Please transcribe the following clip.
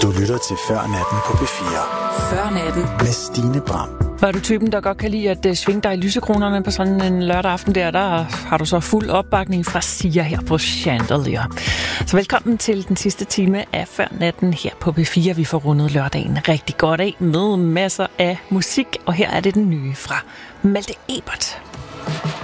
Du lytter til Før Natten på P4. Før Natten med Stine Bram. Var du typen, der godt kan lide at svinge dig i lysekronerne på sådan en lørdag aften der har du så fuld opbakning fra Sia her på Chandelier. Så velkommen til den sidste time af Før Natten her på P4. Vi får rundet lørdagen rigtig godt af med masser af musik, og her er det den nye fra Malte Ebert.